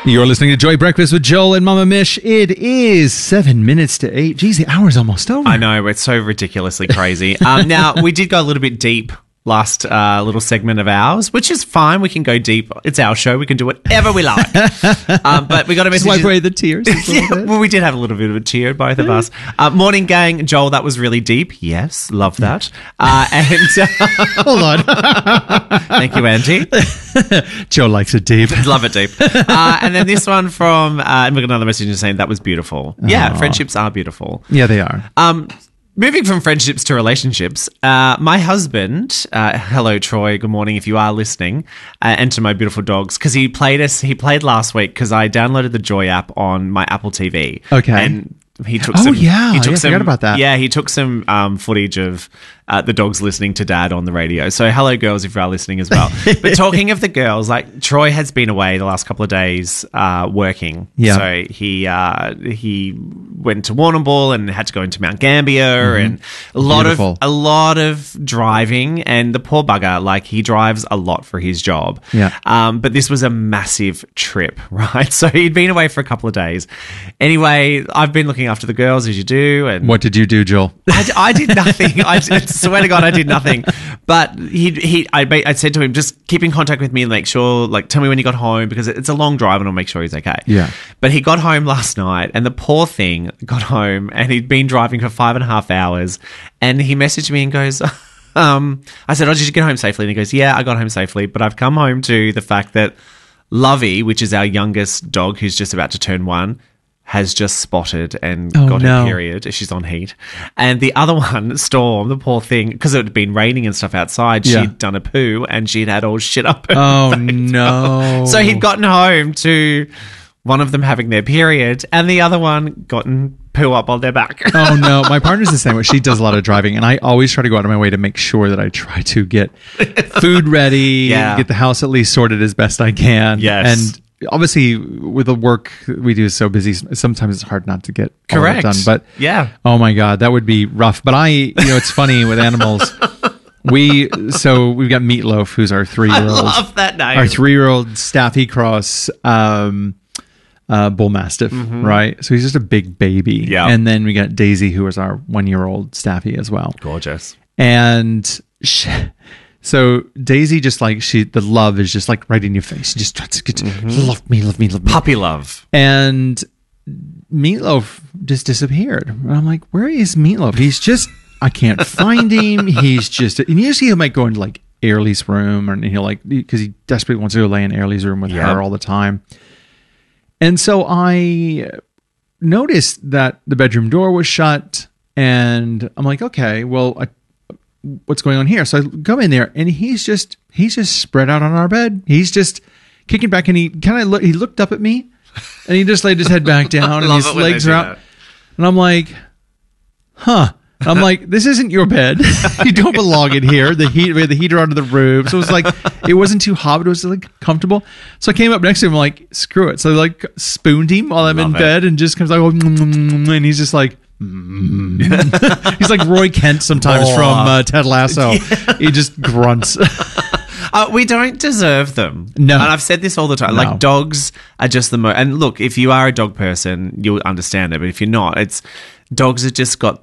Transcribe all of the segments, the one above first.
You're listening to Joy Breakfast with Joel and Mama Mish. It is 7 minutes to 8. Geez, the hour's almost over. I know, it's so ridiculously crazy. Now, we did go a little bit deep last little segment of ours, which is fine. We can go deep. It's our show. We can do whatever we like. But we got a message. Wipe away the tears. Well, we did have a little bit of a tear, both of us. Morning, gang. Joel, that was really deep. Yes, love that. Hold on. Thank you, Auntie. Joe likes it deep. Love it deep. And then this one from, and we got another message saying that was beautiful. Yeah, friendships are beautiful. Yeah, they are. Moving from friendships to relationships, my husband, hello Troy, good morning if you are listening, and to my beautiful dogs, because he played last week because I downloaded the Joy app on my Apple TV. Okay. And he took I some forgot about that. Yeah, he took some footage of the dogs listening to Dad on the radio. So hello girls if you are listening as well. But talking of the girls, like Troy has been away the last couple of days working. Yeah. So he went to Warrnambool and had to go into Mount Gambier and a lot of driving, and the poor bugger, like he drives a lot for his job. Yeah. But this was a massive trip, right? So he'd been away for a couple of days. Anyway, I've been looking after the girls as you do. And What did you do, Joel? I did nothing. I swear to God, I did nothing. But I said to him, just keep in contact with me and make sure, like, tell me when you got home because it's a long drive and I'll make sure he's okay. Yeah. But he got home last night and the poor thing got home and he'd been driving for 5.5 hours and he messaged me and goes, I said, oh, did you get home safely? And he goes, yeah, I got home safely, but I've come home to the fact that Lovey, which is our youngest dog who's just about to turn 1, has just spotted and got her period. She's on heat. And the other one, Storm, the poor thing, because it had been raining and stuff outside, she'd done a poo and she'd had all shit up her face. No. So he'd gotten home to one of them having their period and the other one gotten poo up on their back. Oh, no. My partner's the same way. She does a lot of driving, and I always try to go out of my way to make sure that I try to get food ready, get the house at least sorted as best I can. Yes. And obviously, with the work we do is so busy, sometimes it's hard not to get all that done. But oh my God, that would be rough. But it's funny with animals. We've got Meatloaf, who's our 3-year-old. I love that name. Our 3-year-old Staffy Cross bull mastiff, right? So he's just a big baby. Yeah. And then we got Daisy, who is our 1-year-old Staffy as well. Gorgeous. And so Daisy just like the love is just like right in your face. She just tries to get love me. Puppy love. And Meatloaf just disappeared. And I'm like, where is Meatloaf? He's just, I can't find him. He's just, and usually he might go into like Airly's room, and he'll like, because he desperately wants to go lay in Airly's room with her all the time. And so I noticed that the bedroom door was shut, and I'm like, okay, well, what's going on here? So I go in there, and he's just spread out on our bed. He's just kicking back, and he looked up at me, and he just laid his head back down, and his legs are out. And I'm like, huh. And I'm like, this isn't your bed. You don't belong in here. We had the heater under the roof. So it was like, it wasn't too hot, but it was like comfortable. So I came up next to him, like, screw it. So I like spooned him while I'm in bed, and just comes like, and he's just like, he's like Roy Kent sometimes from Ted Lasso. Yeah. He just grunts. We don't deserve them. No. And I've said this all the time. No. Like, dogs are just the most... And look, if you are a dog person, you'll understand it. But if you're not, dogs have just got...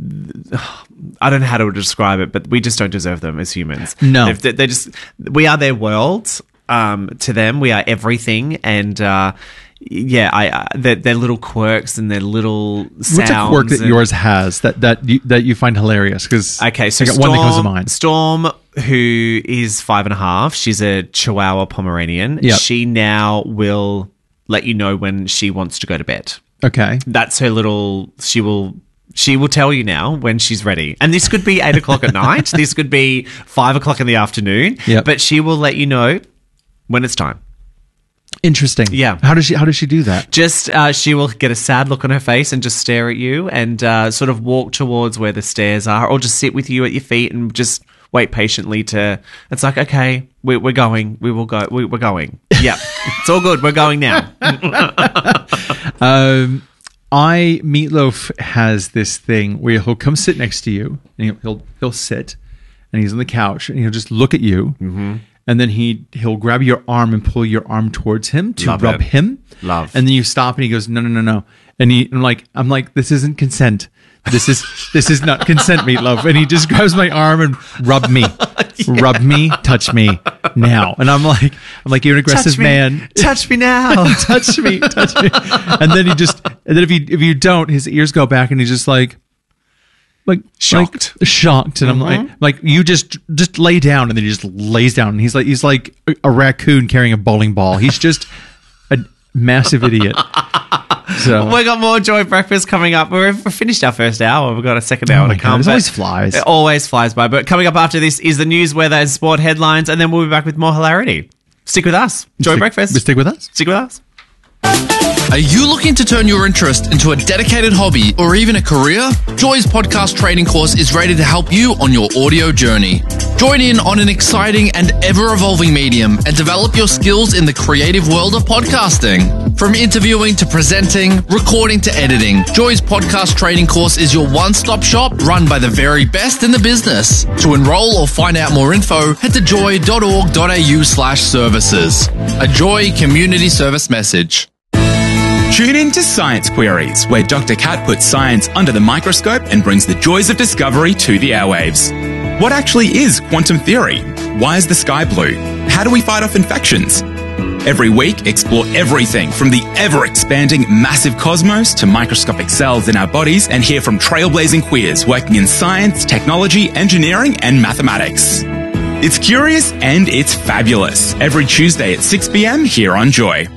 I don't know how to describe it, but we just don't deserve them as humans. No. They're just... We are their world. To them, we are everything. And... their little quirks and their little sounds. What's a quirk that yours has that you find hilarious? Because okay, so one that comes to mind. Storm, who is 5.5, she's a Chihuahua Pomeranian. Yep. She now will let you know when she wants to go to bed. Okay, that's her little. She will tell you now when she's ready. And this could be 8 o'clock at night. This could be 5 o'clock in the afternoon. Yep. But she will let you know when it's time. Interesting. Yeah. How does she do that? Just she will get a sad look on her face and just stare at you and sort of walk towards where the stairs are, or just sit with you at your feet and just wait patiently to... It's like, okay, we're going. We will go. We're going. Yeah. It's all good. We're going now. Meatloaf has this thing where he'll come sit next to you, and he'll sit, and he's on the couch, and he'll just look at you, and then he'll grab your arm and pull your arm towards him to Love rub it. him. Love. And then you stop and he goes, no. And I'm like, this isn't consent. This is not consent, Meatloaf. And he just grabs my arm and rub me, touch me now. And I'm like, you're an aggressive man. Touch me now. touch me. And then if you don't, his ears go back and he's just like shocked. And I'm like, you just lay down. And then he just lays down. And he's like a raccoon carrying a bowling ball. He's just a massive idiot. So We got more Joy Breakfast coming up. We've finished our first hour. We've got a second hour to come. It always flies. It always flies by. But coming up after this is the news, weather, and sport headlines, and then we'll be back with more hilarity. Stick with us. Joy Breakfast. Stick with us. Stick with us. Are you looking to turn your interest into a dedicated hobby or even a career? Joy's podcast training course is ready to help you on your audio journey. Join in on an exciting and ever-evolving medium and develop your skills in the creative world of podcasting. From interviewing to presenting, recording to editing, Joy's podcast training course is your one-stop shop run by the very best in the business. To enroll or find out more info, head to joy.org.au/services. A Joy community service message. Tune in to Science Queries, where Dr. Kat puts science under the microscope and brings the joys of discovery to the airwaves. What actually is quantum theory? Why is the sky blue? How do we fight off infections? Every week, explore everything from the ever-expanding massive cosmos to microscopic cells in our bodies and hear from trailblazing queers working in science, technology, engineering, and mathematics. It's curious and it's fabulous. Every Tuesday at 6 p.m. here on Joy.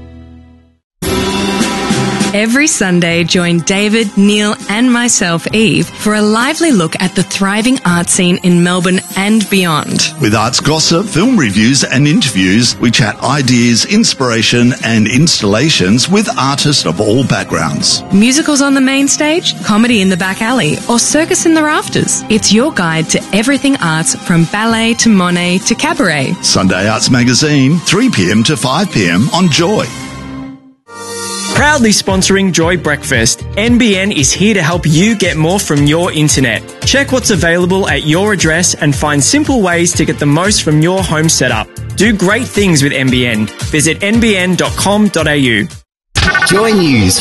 Every Sunday, join David, Neil and myself, Eve, for a lively look at the thriving art scene in Melbourne and beyond. With arts gossip, film reviews and interviews, we chat ideas, inspiration and installations with artists of all backgrounds. Musicals on the main stage, comedy in the back alley, or circus in the rafters. It's your guide to everything arts, from ballet to Monet to cabaret. Sunday Arts Magazine, 3 p.m. to 5 p.m. on Joy. Proudly sponsoring Joy Breakfast, NBN is here to help you get more from your internet. Check what's available at your address and find simple ways to get the most from your home setup. Do great things with NBN. Visit nbn.com.au. Joy News.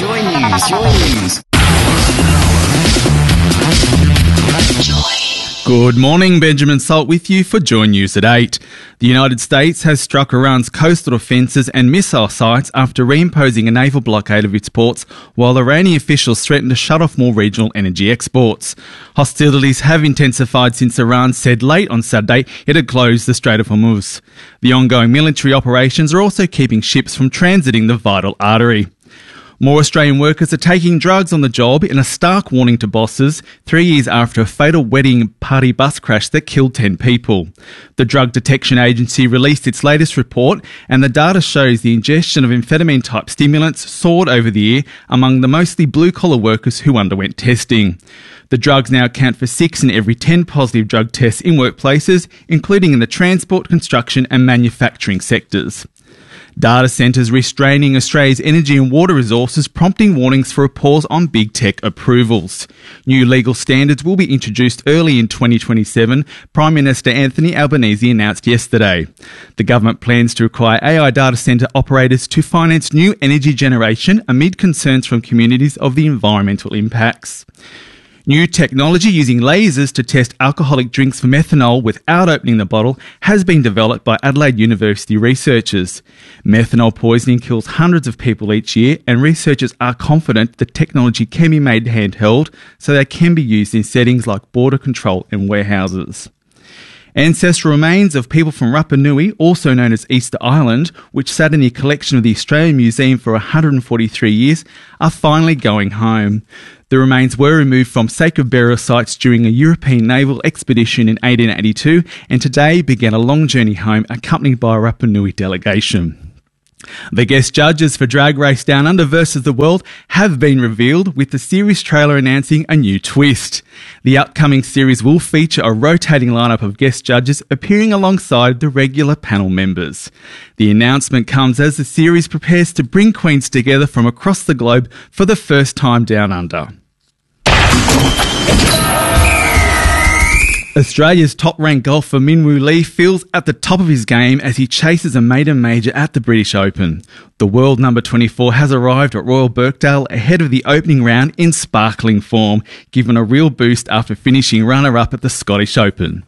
Good morning, Benjamin Salt with you for Joy News at 8. The United States has struck Iran's coastal defences and missile sites after reimposing a naval blockade of its ports, while Iranian officials threaten to shut off more regional energy exports. Hostilities have intensified since Iran said late on Saturday it had closed the Strait of Hormuz. The ongoing military operations are also keeping ships from transiting the vital artery. More Australian workers are taking drugs on the job in a stark warning to bosses 3 years after a fatal wedding party bus crash that killed 10 people. The Drug Detection Agency released its latest report, and the data shows the ingestion of amphetamine-type stimulants soared over the year among the mostly blue-collar workers who underwent testing. The drugs now account for 6 in every 10 positive drug tests in workplaces, including in the transport, construction and manufacturing sectors. Data centres restraining Australia's energy and water resources, prompting warnings for a pause on big tech approvals. New legal standards will be introduced early in 2027, Prime Minister Anthony Albanese announced yesterday. The government plans to require AI data centre operators to finance new energy generation amid concerns from communities of the environmental impacts. New technology using lasers to test alcoholic drinks for methanol without opening the bottle has been developed by Adelaide University researchers. Methanol poisoning kills hundreds of people each year, and researchers are confident the technology can be made handheld so they can be used in settings like border control and warehouses. Ancestral remains of people from Rapa Nui, also known as Easter Island, which sat in the collection of the Australian Museum for 143 years, are finally going home. The remains were removed from sacred burial sites during a European naval expedition in 1882 and today began a long journey home accompanied by a Rapa Nui delegation. The guest judges for Drag Race Down Under vs. The World have been revealed, with the series trailer announcing a new twist. The upcoming series will feature a rotating lineup of guest judges appearing alongside the regular panel members. The announcement comes as the series prepares to bring queens together from across the globe for the first time down under. Australia's top-ranked golfer Minwoo Lee feels at the top of his game as he chases a maiden major at the British Open. The world number 24 has arrived at Royal Birkdale ahead of the opening round in sparkling form, given a real boost after finishing runner-up at the Scottish Open.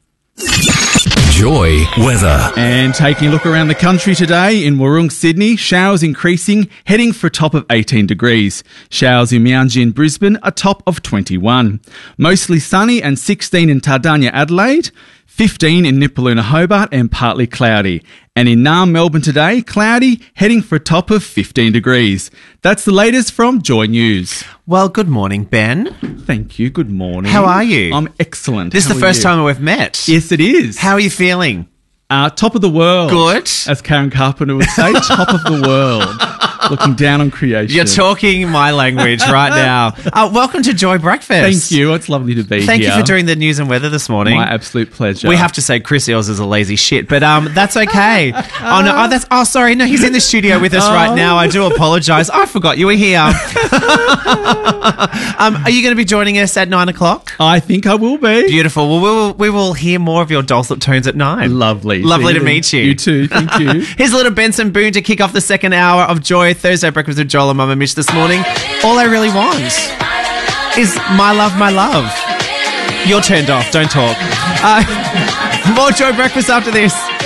Joy weather. And taking a look around the country today, in Woorong, Sydney, showers increasing, heading for a top of 18 degrees. Showers in Meanjin, Brisbane, a top of 21. Mostly sunny and 16 in Tardania, Adelaide, 15 in Nipaluna, Hobart, and partly cloudy. And in Naarm, Melbourne today, cloudy, heading for a top of 15 degrees. That's the latest from Joy News. Well, good morning, Ben. Thank you. Good morning. How are you? I'm excellent. This is the first time we've met. Yes, it is. How are you feeling? Top of the world. Good. As Karen Carpenter would say, top of the world. Looking down on creation. You're talking my language right now. Welcome to Joy Breakfast. Thank you. It's lovely to be here. Thank you for doing the news and weather this morning. My absolute pleasure. We have to say Chris Eels is a lazy shit, but that's okay. Sorry. No, he's in the studio with us right now. I do apologise. I forgot you were here. Are you going to be joining us at 9 o'clock? I think I will be. Beautiful. Well, we will hear more of your dulcet tones at 9. Lovely. Lovely to meet you. You too. Thank you. Here's a little Benson Boone to kick off the second hour of Joy Thursday Breakfast with Joel and Mama Mitch this morning. All I really want is my love, my love. You're turned off. Don't talk. More Joy Breakfast after this.